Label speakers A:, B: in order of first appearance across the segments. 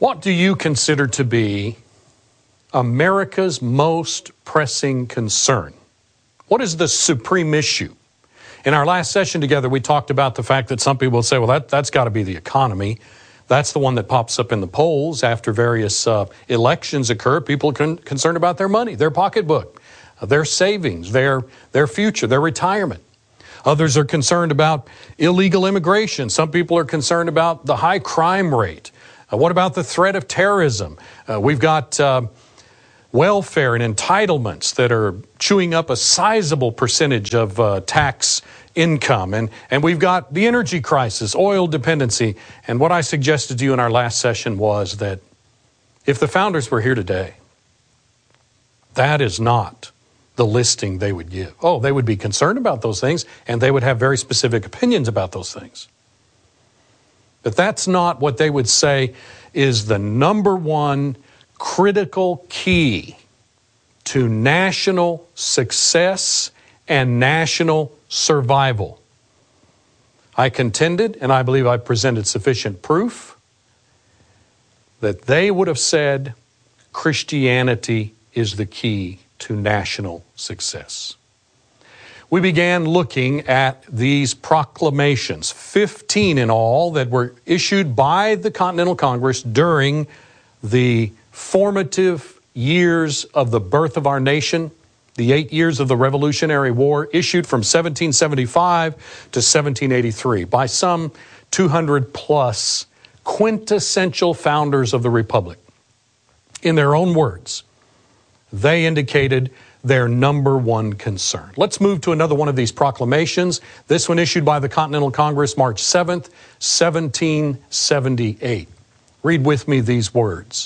A: What do you consider to be America's most pressing concern? What is the supreme issue? In our last session together, we talked about the fact that some people will say, well, that's got to be the economy. That's the one that pops up in the polls after various elections occur. People are concerned about their money, their pocketbook, their savings, their future, their retirement. Others are concerned about illegal immigration. Some people are concerned about the high crime rate. What about the threat of terrorism? We've got welfare and entitlements that are chewing up a sizable percentage of tax income. And we've got the energy crisis, oil dependency. And what I suggested to you in our last session was that if the founders were here today, that is not the listing they would give. Oh, they would be concerned about those things, and they would have very specific opinions about those things. But that's not what they would say is the number one critical key to national success and national survival. I contended, and I believe I presented sufficient proof, that they would have said Christianity is the key to national success. We began looking at these proclamations, 15 in all, that were issued by the Continental Congress during the formative years of the birth of our nation, the 8 years of the Revolutionary War, issued from 1775 to 1783 by some 200 plus quintessential founders of the Republic. In their own words, they indicated their number one concern. Let's move to another one of these proclamations. This one issued by the Continental Congress, March 7th, 1778. Read with me these words.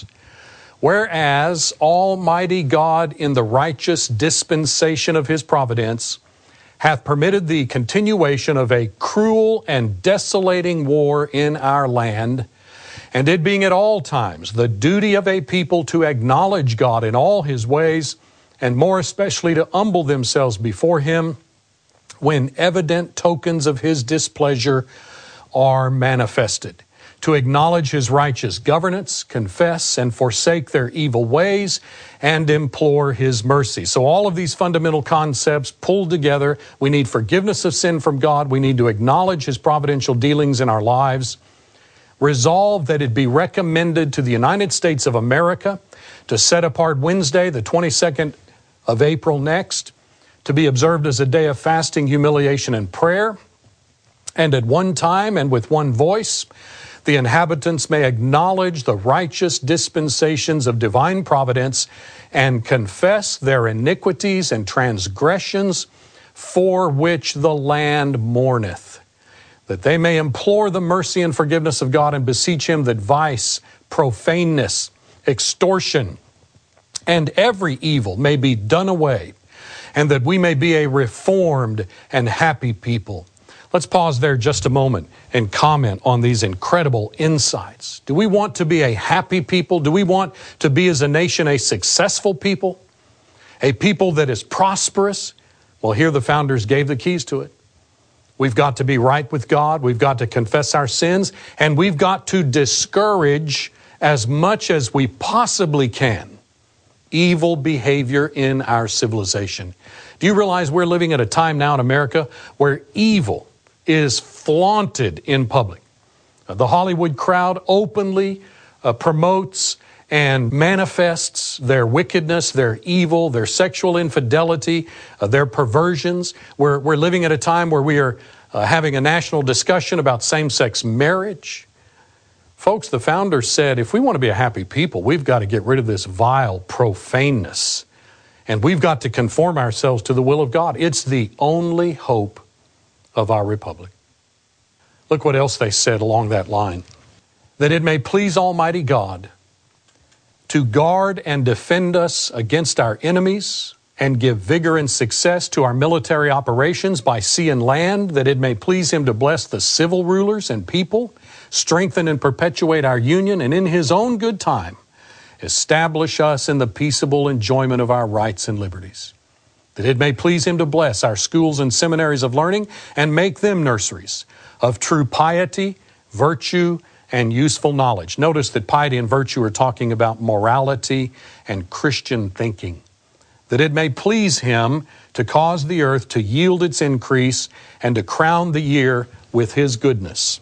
A: Whereas Almighty God in the righteous dispensation of His providence hath permitted the continuation of a cruel and desolating war in our land, and it being at all times the duty of a people to acknowledge God in all His ways, and more especially to humble themselves before Him when evident tokens of His displeasure are manifested, to acknowledge His righteous governance, confess and forsake their evil ways, and implore His mercy. So all of these fundamental concepts pulled together. We need forgiveness of sin from God. We need to acknowledge His providential dealings in our lives. Resolve that it be recommended to the United States of America to set apart Wednesday, the 22nd of April next, to be observed as a day of fasting, humiliation, and prayer. And at one time and with one voice, the inhabitants may acknowledge the righteous dispensations of divine providence and confess their iniquities and transgressions for which the land mourneth, that they may implore the mercy and forgiveness of God and beseech Him that vice, profaneness, extortion, and every evil may be done away, and that we may be a reformed and happy people. Let's pause there just a moment and comment on these incredible insights. Do we want to be a happy people? Do we want to be as a nation a successful people? A people that is prosperous? Well, here the founders gave the keys to it. We've got to be right with God. We've got to confess our sins, and we've got to discourage as much as we possibly can evil behavior in our civilization. Do you realize we're living at a time now in America where evil is flaunted in public? The Hollywood crowd openly promotes and manifests their wickedness, their evil, their sexual infidelity, their perversions. We're living at a time where we are having a national discussion about same-sex marriage. Folks, the founders said, if we want to be a happy people, we've got to get rid of this vile profaneness, and we've got to conform ourselves to the will of God. It's the only hope of our republic. Look what else they said along that line. That it may please Almighty God to guard and defend us against our enemies and give vigor and success to our military operations by sea and land, that it may please Him to bless the civil rulers and people, strengthen and perpetuate our union, and in His own good time, establish us in the peaceable enjoyment of our rights and liberties. That it may please Him to bless our schools and seminaries of learning and make them nurseries of true piety, virtue, and useful knowledge. Notice that piety and virtue are talking about morality and Christian thinking. That it may please Him to cause the earth to yield its increase and to crown the year with His goodness.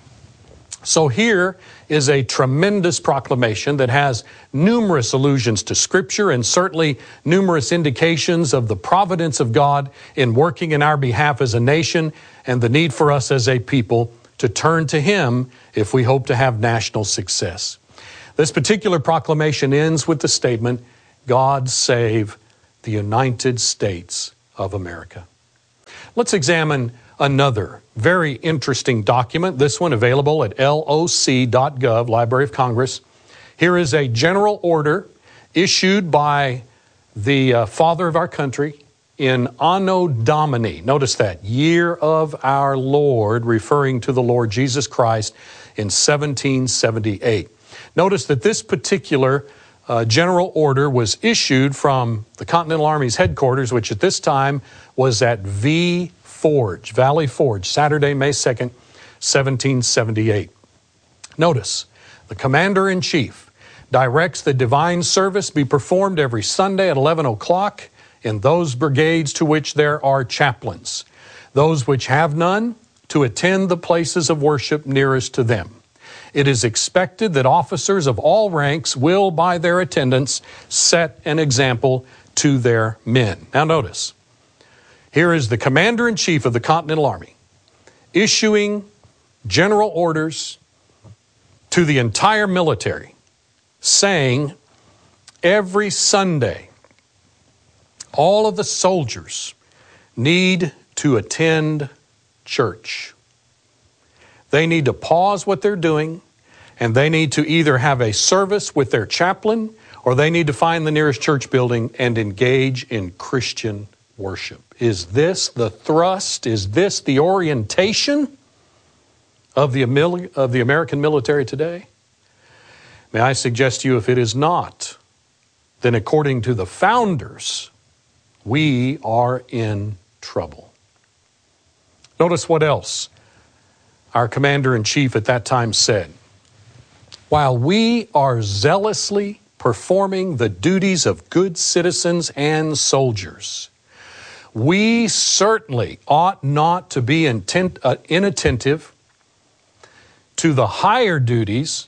A: So here is a tremendous proclamation that has numerous allusions to Scripture and certainly numerous indications of the providence of God in working in our behalf as a nation and the need for us as a people to turn to Him if we hope to have national success. This particular proclamation ends with the statement, God save the United States of America. Let's examine another very interesting document, this one available at loc.gov, Library of Congress. Here is a general order issued by the father of our country in Anno Domini. Notice that, year of our Lord, referring to the Lord Jesus Christ in 1778. Notice that this particular general order was issued from the Continental Army's headquarters, which at this time was at Valley Forge, Saturday, May 2nd, 1778. Notice, the Commander-in-Chief directs the divine service be performed every Sunday at 11 o'clock in those brigades to which there are chaplains. Those which have none, to attend the places of worship nearest to them. It is expected that officers of all ranks will, by their attendance, set an example to their men. Now notice, here is the Commander-in-Chief of the Continental Army issuing general orders to the entire military, saying every Sunday, all of the soldiers need to attend church. They need to pause what they're doing, and they need to either have a service with their chaplain, or they need to find the nearest church building and engage in Christian worship. Is this the thrust? Is this the orientation of the American military today? May I suggest to you, if it is not, then according to the founders, we are in trouble. Notice what else our Commander-in-Chief at that time said. While we are zealously performing the duties of good citizens and soldiers, we certainly ought not to be inattentive to the higher duties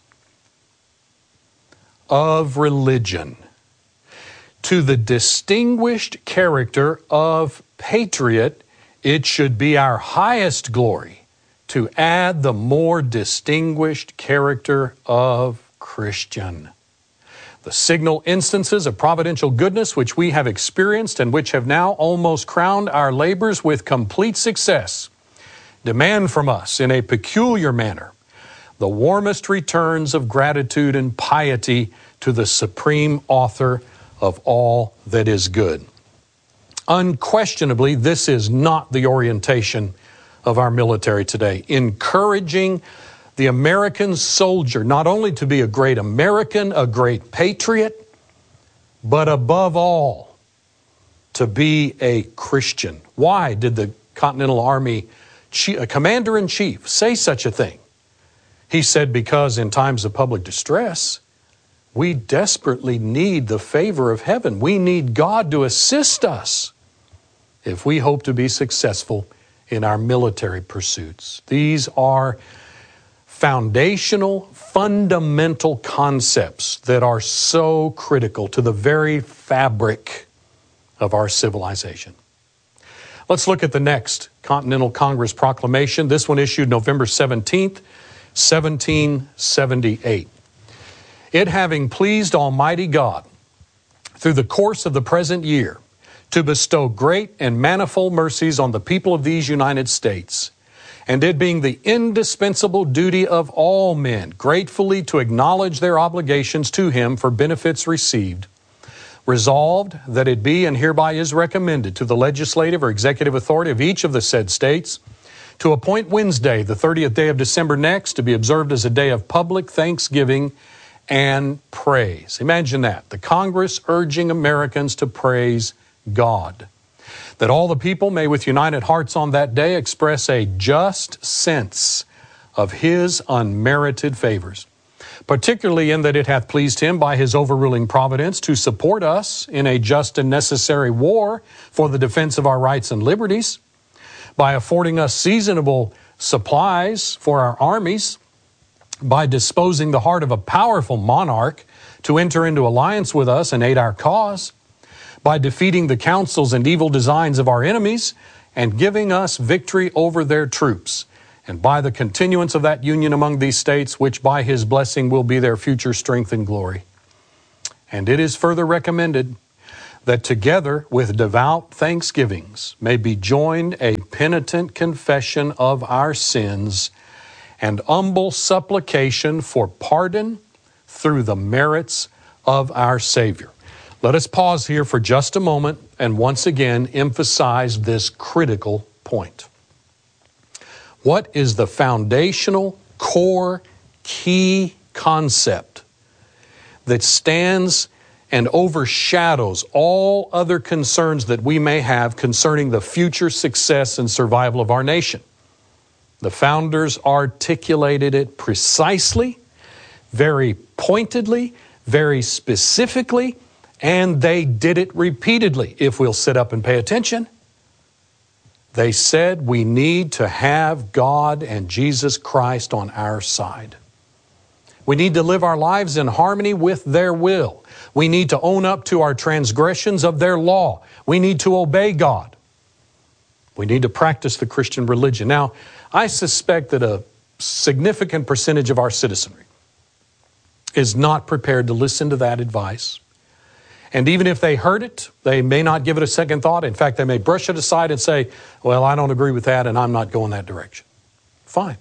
A: of religion, to the distinguished character of patriot. It should be our highest glory to add the more distinguished character of Christian. The signal instances of providential goodness which we have experienced and which have now almost crowned our labors with complete success demand from us in a peculiar manner the warmest returns of gratitude and piety to the supreme author of all that is good. Unquestionably, this is not the orientation of our military today. Encouraging the American soldier not only to be a great American, a great patriot, but above all, to be a Christian. Why did the Continental Army Commander-in-Chief say such a thing? He said, because in times of public distress, we desperately need the favor of heaven. We need God to assist us if we hope to be successful in our military pursuits. These are foundational, fundamental concepts that are so critical to the very fabric of our civilization. Let's look at the next Continental Congress proclamation. This one issued November 17th, 1778. It having pleased Almighty God through the course of the present year to bestow great and manifold mercies on the people of these United States, and it being the indispensable duty of all men gratefully to acknowledge their obligations to Him for benefits received, resolved that it be and hereby is recommended to the legislative or executive authority of each of the said states to appoint Wednesday, the 30th day of December next, to be observed as a day of public thanksgiving and praise. Imagine that, the Congress urging Americans to praise God. That all the people may with united hearts on that day express a just sense of His unmerited favors, particularly in that it hath pleased Him by His overruling providence to support us in a just and necessary war for the defense of our rights and liberties, by affording us seasonable supplies for our armies, by disposing the heart of a powerful monarch to enter into alliance with us and aid our cause, by defeating the counsels and evil designs of our enemies and giving us victory over their troops, and by the continuance of that union among these states, which by His blessing will be their future strength and glory. And it is further recommended that together with devout thanksgivings may be joined a penitent confession of our sins and humble supplication for pardon through the merits of our Savior. Let us pause here for just a moment and once again emphasize this critical point. What is the foundational, core, key concept that stands and overshadows all other concerns that we may have concerning the future success and survival of our nation? The founders articulated it precisely, very pointedly, very specifically, and they did it repeatedly, if we'll sit up and pay attention. They said we need to have God and Jesus Christ on our side. We need to live our lives in harmony with their will. We need to own up to our transgressions of their law. We need to obey God. We need to practice the Christian religion. Now, I suspect that a significant percentage of our citizenry is not prepared to listen to that advice. And even if they heard it, they may not give it a second thought. In fact, they may brush it aside and say, well, I don't agree with that and I'm not going that direction. Fine.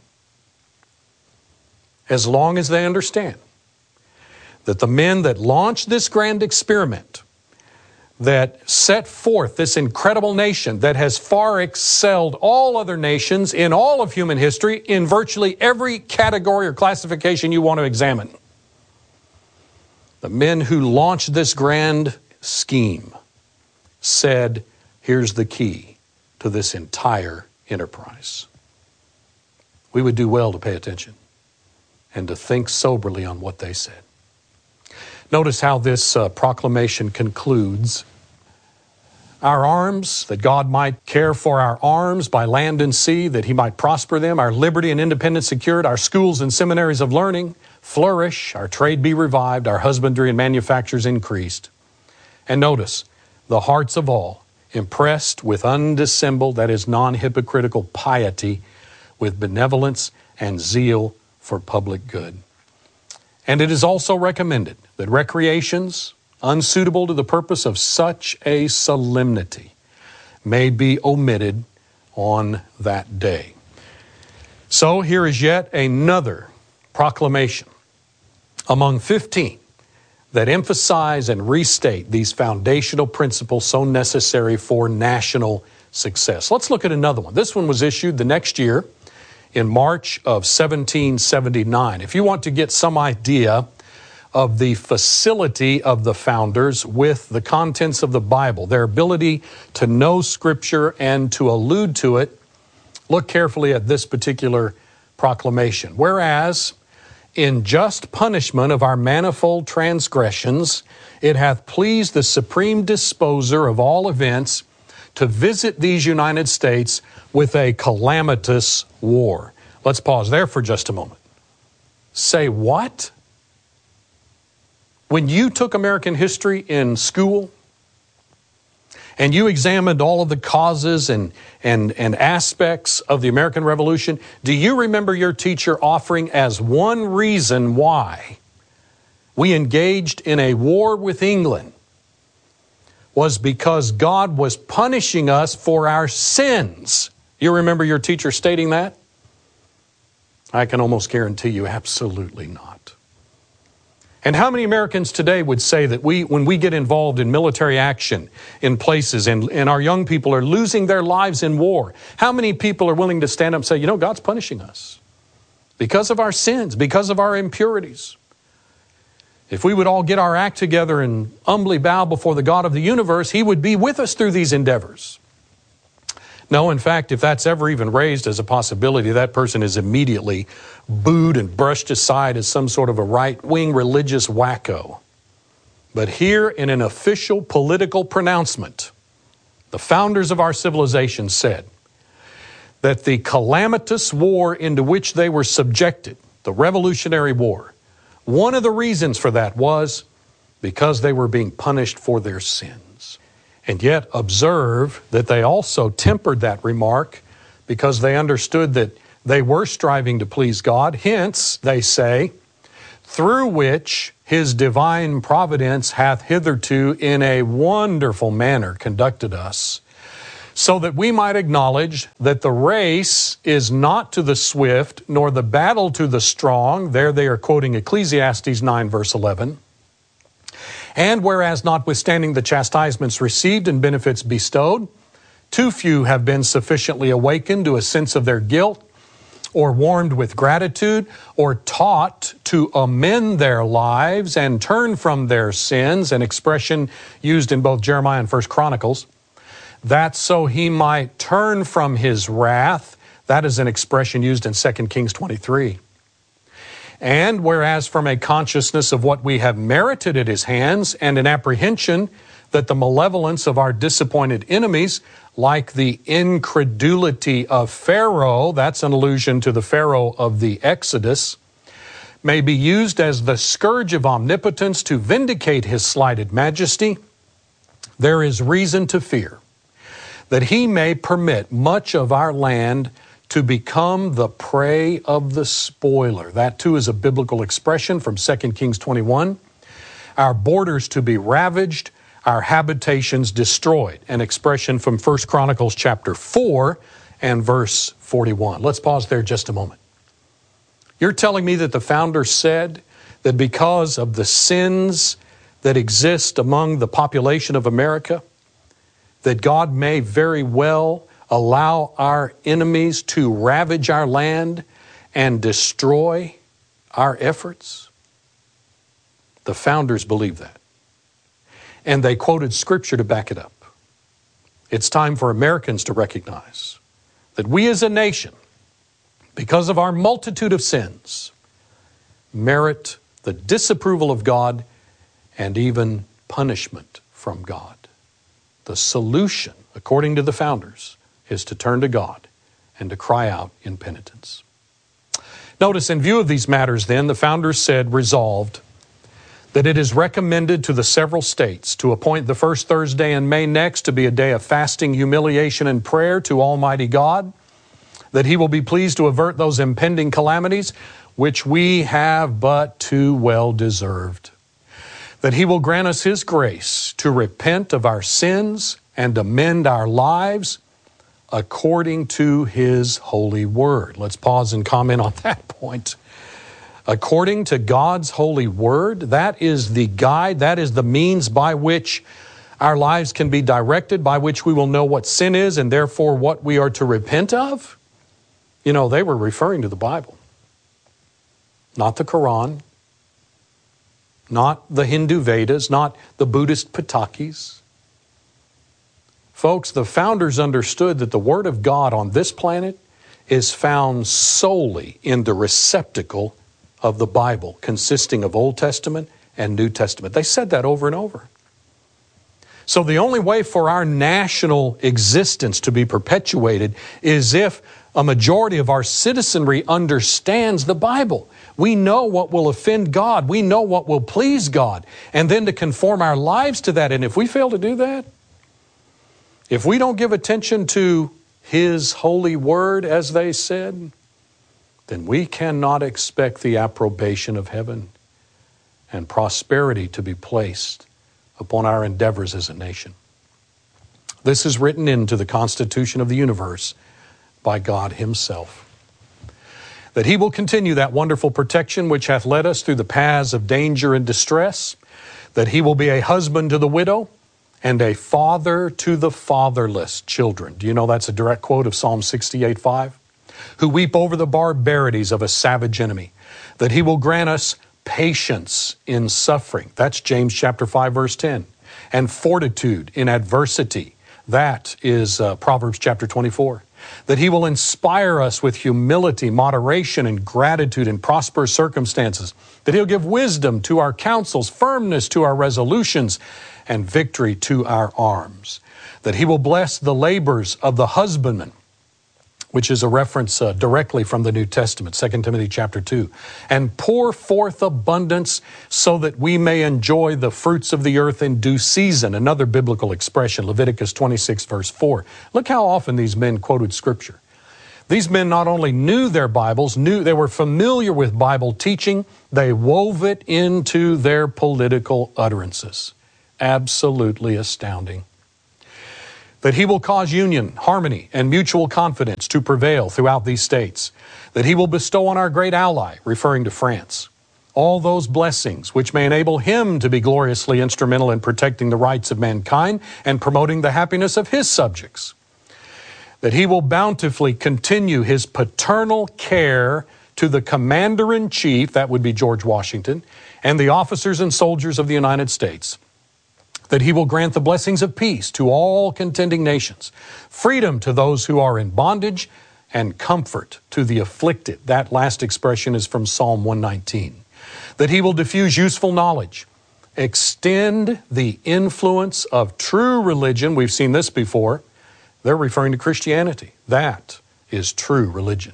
A: As long as they understand that the men that launched this grand experiment, that set forth this incredible nation that has far excelled all other nations in all of human history in virtually every category or classification you want to examine. The men who launched this grand scheme said, here's the key to this entire enterprise. We would do well to pay attention and to think soberly on what they said. Notice how this proclamation concludes. Our arms, that God might care for our arms by land and sea, that He might prosper them, our liberty and independence secured, our schools and seminaries of learning flourish, our trade be revived, our husbandry and manufactures increased. And notice, the hearts of all impressed with undissembled, that is non-hypocritical piety, with benevolence and zeal for public good. And it is also recommended that recreations unsuitable to the purpose of such a solemnity may be omitted on that day. So here is yet another proclamation among 15 that emphasize and restate these foundational principles so necessary for national success. Let's look at another one. This one was issued the next year in March of 1779. If you want to get some idea of the facility of the founders with the contents of the Bible, their ability to know Scripture and to allude to it, look carefully at this particular proclamation. Whereas, in just punishment of our manifold transgressions, it hath pleased the supreme disposer of all events to visit these United States with a calamitous war. Let's pause there for just a moment. Say what? When you took American history in school and you examined all of the causes and aspects of the American Revolution, do you remember your teacher offering as one reason why we engaged in a war with England was because God was punishing us for our sins? You remember your teacher stating that? I can almost guarantee you absolutely not. And how many Americans today would say that when we get involved in military action in places and our young people are losing their lives in war, how many people are willing to stand up and say, you know, God's punishing us because of our sins, because of our impurities? If we would all get our act together and humbly bow before the God of the universe, He would be with us through these endeavors. No, in fact, if that's ever even raised as a possibility, that person is immediately booed and brushed aside as some sort of a right-wing religious wacko. But here in an official political pronouncement, the founders of our civilization said that the calamitous war into which they were subjected, the Revolutionary War, one of the reasons for that was because they were being punished for their sins. And yet observe that they also tempered that remark because they understood that they were striving to please God. Hence, they say, through which His divine providence hath hitherto in a wonderful manner conducted us, so that we might acknowledge that the race is not to the swift, nor the battle to the strong. There they are quoting Ecclesiastes 9, verse 11. And whereas notwithstanding the chastisements received and benefits bestowed, too few have been sufficiently awakened to a sense of their guilt, or warmed with gratitude, or taught to amend their lives and turn from their sins, an expression used in both Jeremiah and 1 Chronicles, that so He might turn from His wrath. That is an expression used in 2 Kings 23. And whereas from a consciousness of what we have merited at His hands and an apprehension that the malevolence of our disappointed enemies, like the incredulity of Pharaoh, that's an allusion to the Pharaoh of the Exodus, may be used as the scourge of omnipotence to vindicate His slighted majesty, there is reason to fear that He may permit much of our land to become the prey of the spoiler. That too is a biblical expression from 2 Kings 21. Our borders to be ravaged, our habitations destroyed. An expression from 1 Chronicles chapter 4 and verse 41. Let's pause there just a moment. You're telling me that the founder said that because of the sins that exist among the population of America, that God may very well allow our enemies to ravage our land and destroy our efforts? The founders believed that. And they quoted Scripture to back it up. It's time for Americans to recognize that we as a nation, because of our multitude of sins, merit the disapproval of God and even punishment from God. The solution, according to the founders, is to turn to God and to cry out in penitence. Notice, in view of these matters then, the founders said, resolved, that it is recommended to the several states to appoint the first Thursday in May next to be a day of fasting, humiliation, and prayer to Almighty God, that He will be pleased to avert those impending calamities which we have but too well deserved, that He will grant us His grace to repent of our sins and amend our lives according to His holy word. Let's pause and comment on that point. According to God's holy word, that is the guide, that is the means by which our lives can be directed, by which we will know what sin is and therefore what we are to repent of. You know, they were referring to the Bible, not the Quran, not the Hindu Vedas, not the Buddhist Pitakis. Folks, the founders understood that the Word of God on this planet is found solely in the receptacle of the Bible, consisting of Old Testament and New Testament. They said that over and over. So the only way for our national existence to be perpetuated is if a majority of our citizenry understands the Bible. We know what will offend God. We know what will please God. And then to conform our lives to that. And if we fail to do that, if we don't give attention to His holy word, as they said, then we cannot expect the approbation of heaven and prosperity to be placed upon our endeavors as a nation. This is written into the constitution of the universe by God Himself, that He will continue that wonderful protection which hath led us through the paths of danger and distress, that He will be a husband to the widow and a father to the fatherless children. Do you know that's a direct quote of Psalm 68:5? Who weep over the barbarities of a savage enemy, that He will grant us patience in suffering. That's James chapter 5, verse 10. And fortitude in adversity, That is Proverbs chapter 24. That He will inspire us with humility, moderation, and gratitude in prosperous circumstances. That He'll give wisdom to our counsels, firmness to our resolutions, and victory to our arms. That He will bless the labors of the husbandman, which is a reference directly from the New Testament, 2 Timothy chapter 2, and pour forth abundance so that we may enjoy the fruits of the earth in due season. Another biblical expression, Leviticus 26, verse 4. Look how often these men quoted Scripture. These men not only knew their Bibles, they were familiar with Bible teaching, they wove it into their political utterances. Absolutely astounding. That He will cause union, harmony, and mutual confidence to prevail throughout these states. That He will bestow on our great ally, referring to France, all those blessings which may enable Him to be gloriously instrumental in protecting the rights of mankind and promoting the happiness of His subjects. That He will bountifully continue His paternal care to the Commander-in-Chief, that would be George Washington, and the officers and soldiers of the United States. That He will grant the blessings of peace to all contending nations, freedom to those who are in bondage, and comfort to the afflicted. That last expression is from Psalm 119. That He will diffuse useful knowledge, extend the influence of true religion. We've seen this before. They're referring to Christianity. That is true religion.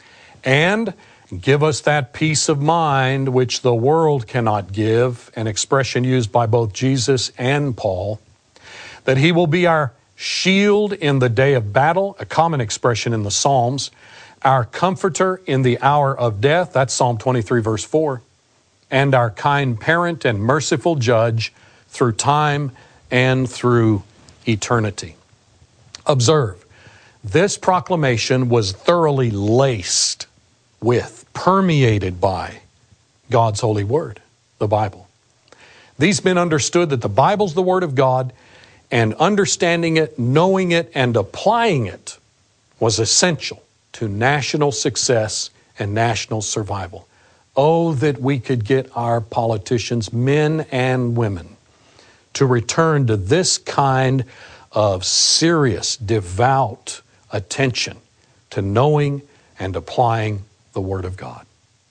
A: And give us that peace of mind which the world cannot give, an expression used by both Jesus and Paul. That He will be our shield in the day of battle, a common expression in the Psalms. Our comforter in the hour of death, that's Psalm 23, verse 4. And our kind parent and merciful judge through time and through eternity. Observe, this proclamation was thoroughly laced with, permeated by God's holy word, the Bible. These men understood that the Bible's the Word of God, and understanding it, knowing it, and applying it was essential to national success and national survival. Oh, that we could get our politicians, men and women, to return to this kind of serious, devout attention to knowing and applying the Word of God.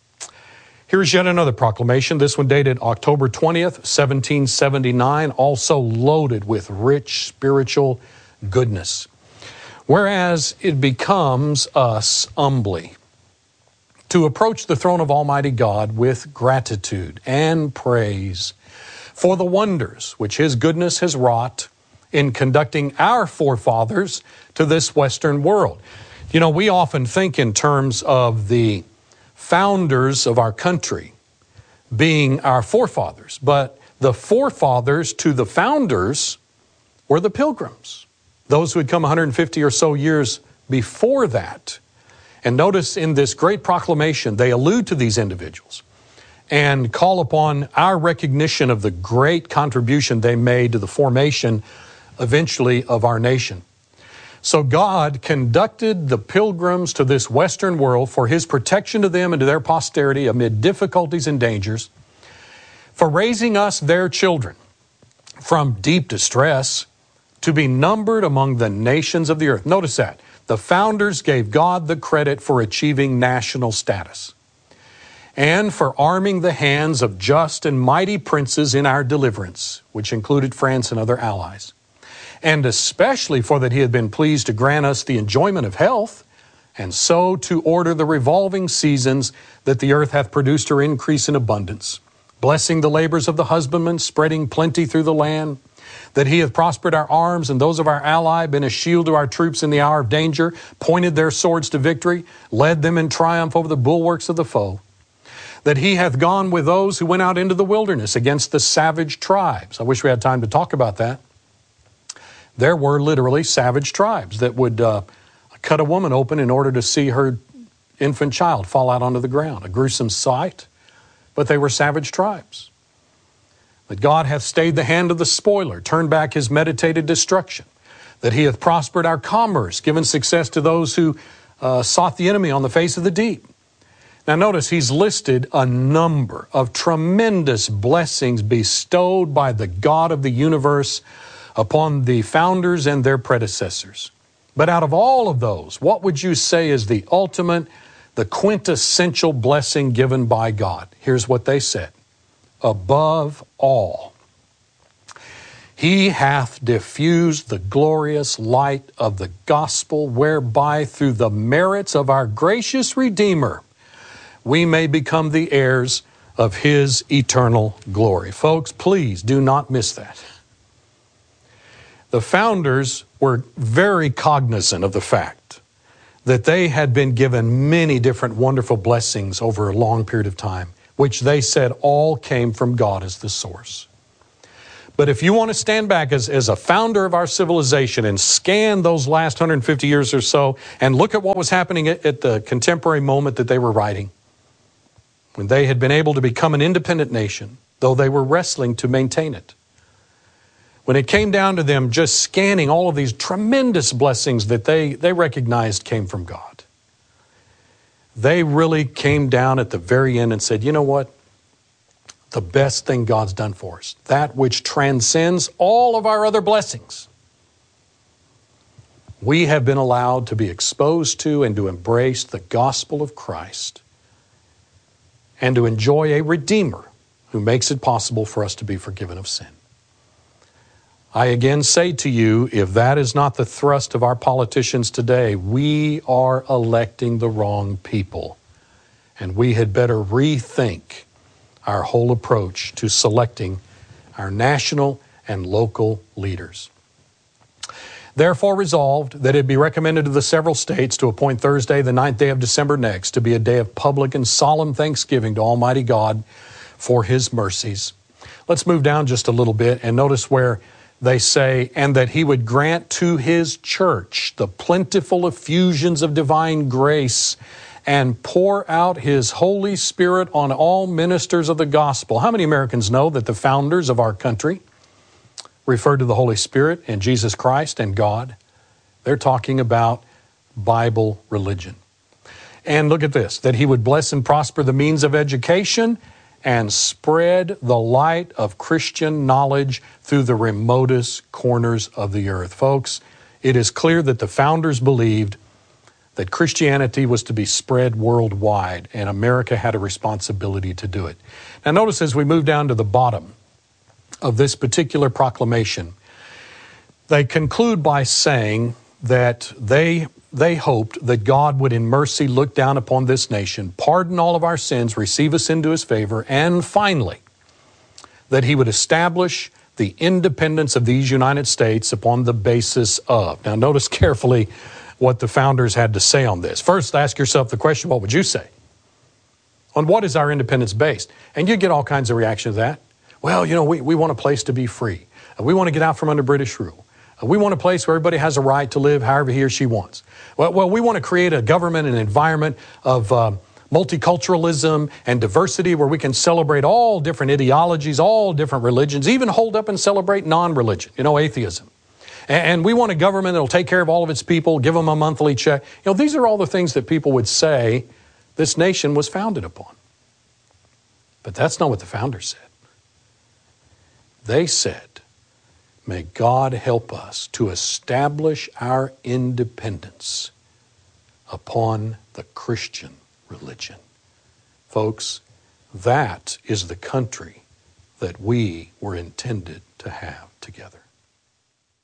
A: Here's yet another proclamation, this one dated October 20th, 1779, also loaded with rich spiritual goodness. Whereas it becomes us humbly to approach the throne of Almighty God with gratitude and praise for the wonders which His goodness has wrought in conducting our forefathers to this Western world. You know, we often think in terms of the founders of our country being our forefathers, but the forefathers to the founders were the Pilgrims, those who had come 150 or so years before that. And notice in this great proclamation, they allude to these individuals and call upon our recognition of the great contribution they made to the formation eventually of our nation. So God conducted the Pilgrims to this Western world for His protection to them and to their posterity amid difficulties and dangers, for raising us, their children, from deep distress to be numbered among the nations of the earth. Notice that. The founders gave God the credit for achieving national status and for arming the hands of just and mighty princes in our deliverance, which included France and other allies. And especially for that He had been pleased to grant us the enjoyment of health, and so to order the revolving seasons that the earth hath produced her increase in abundance, blessing the labors of the husbandman, spreading plenty through the land, that He hath prospered our arms and those of our ally, been a shield to our troops in the hour of danger, pointed their swords to victory, led them in triumph over the bulwarks of the foe, that He hath gone with those who went out into the wilderness against the savage tribes. I wish we had time to talk about that. There were literally savage tribes that would cut a woman open in order to see her infant child fall out onto the ground. A gruesome sight, but they were savage tribes. That God hath stayed the hand of the spoiler, turned back His meditated destruction. That He hath prospered our commerce, given success to those who sought the enemy on the face of the deep. Now notice He's listed a number of tremendous blessings bestowed by the God of the universe upon the founders and their predecessors. But out of all of those, what would you say is the ultimate, the quintessential blessing given by God? Here's what they said. Above all, He hath diffused the glorious light of the gospel, whereby through the merits of our gracious Redeemer, we may become the heirs of His eternal glory. Folks, please do not miss that. The founders were very cognizant of the fact that they had been given many different wonderful blessings over a long period of time, which they said all came from God as the source. But if you want to stand back as a founder of our civilization and scan those last 150 years or so and look at what was happening at the contemporary moment that they were writing, when they had been able to become an independent nation, though they were wrestling to maintain it, when it came down to them just scanning all of these tremendous blessings that they recognized came from God, they really came down at the very end and said, you know what? The best thing God's done for us, that which transcends all of our other blessings, we have been allowed to be exposed to and to embrace the gospel of Christ and to enjoy a Redeemer who makes it possible for us to be forgiven of sin. I again say to you, if that is not the thrust of our politicians today, we are electing the wrong people, and we had better rethink our whole approach to selecting our national and local leaders. Therefore resolved that it be recommended to the several states to appoint Thursday, the 9th day of December next, to be a day of public and solemn thanksgiving to Almighty God for His mercies. Let's move down just a little bit and notice where they say, and that He would grant to His church the plentiful effusions of divine grace and pour out His Holy Spirit on all ministers of the gospel. How many Americans know that the founders of our country referred to the Holy Spirit and Jesus Christ and God? They're talking about Bible religion. And look at this, that He would bless and prosper the means of education and spread the light of Christian knowledge through the remotest corners of the earth. Folks, it is clear that the founders believed that Christianity was to be spread worldwide, and America had a responsibility to do it. Now notice as we move down to the bottom of this particular proclamation, they conclude by saying that they hoped that God would in mercy look down upon this nation, pardon all of our sins, receive us into His favor, and finally, that He would establish the independence of these United States upon the basis of. Now notice carefully what the founders had to say on this. First, ask yourself the question, what would you say? On what is our independence based? And you get all kinds of reaction to that. Well, you know, we want a place to be free. We want to get out from under British rule. We want a place where everybody has a right to live however he or she wants. Well, we want to create a government and environment of multiculturalism and diversity where we can celebrate all different ideologies, all different religions, even hold up and celebrate non-religion, atheism. And we want a government that will take care of all of its people, give them a monthly check. These are all the things that people would say this nation was founded upon. But that's not what the founders said. They said, may God help us to establish our independence upon the Christian religion. Folks, that is the country that we were intended to have together.